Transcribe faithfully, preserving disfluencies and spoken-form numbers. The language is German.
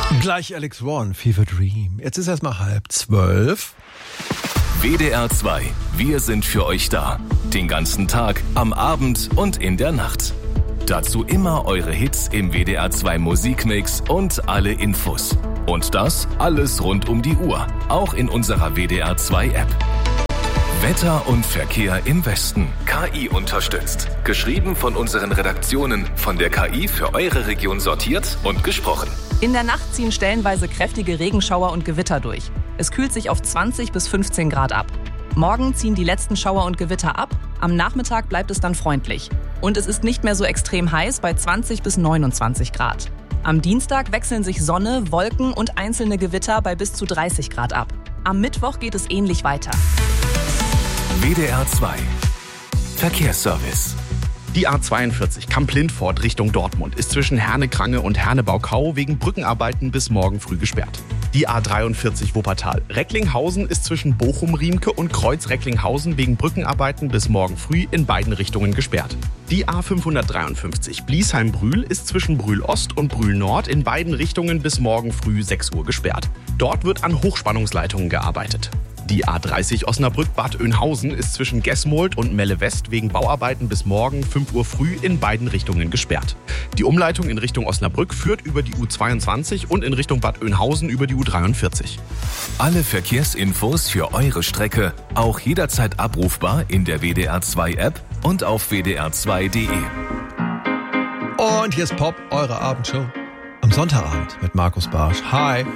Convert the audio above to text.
Gleich Alex Warren, Fever Dream. Jetzt ist erst mal halb zwölf. W D R zwei. Wir sind für euch da. Den ganzen Tag, am Abend und in der Nacht. Dazu immer eure Hits im W D R zwei Musikmix und alle Infos. Und das alles rund um die Uhr. Auch in unserer W D R zwei App. Wetter und Verkehr im Westen. K I unterstützt. Geschrieben von unseren Redaktionen. Von der K I für eure Region sortiert und gesprochen. In der Nacht ziehen stellenweise kräftige Regenschauer und Gewitter durch. Es kühlt sich auf zwanzig bis fünfzehn Grad ab. Morgen ziehen die letzten Schauer und Gewitter ab. Am Nachmittag bleibt es dann freundlich. Und es ist nicht mehr so extrem heiß bei zwanzig bis neunundzwanzig Grad. Am Dienstag wechseln sich Sonne, Wolken und einzelne Gewitter bei bis zu dreißig Grad ab. Am Mittwoch geht es ähnlich weiter. W D R zwei. Verkehrsservice. Die A zweiundvierzig Kamp-Lindfort Richtung Dortmund ist zwischen Herne-Krange und Herne-Baukau wegen Brückenarbeiten bis morgen früh gesperrt. Die A dreiundvierzig Wuppertal Recklinghausen ist zwischen Bochum-Riemke und Kreuz-Recklinghausen wegen Brückenarbeiten bis morgen früh in beiden Richtungen gesperrt. Die A fünfhundertdreiundfünfzig Bliesheim-Brühl ist zwischen Brühl-Ost und Brühl-Nord in beiden Richtungen bis morgen früh sechs Uhr gesperrt. Dort wird an Hochspannungsleitungen gearbeitet. Die A dreißig Osnabrück-Bad Oeynhausen ist zwischen Gesmold und Melle West wegen Bauarbeiten bis morgen fünf Uhr früh in beiden Richtungen gesperrt. Die Umleitung in Richtung Osnabrück führt über die U zweiundzwanzig und in Richtung Bad Oeynhausen über die U dreiundvierzig. Alle Verkehrsinfos für eure Strecke auch jederzeit abrufbar in der W D R zwei App und auf w d r zwei punkt d e. Und hier ist Pop, eure Abendshow. Am Sonntagabend mit Markus Barsch. Hi.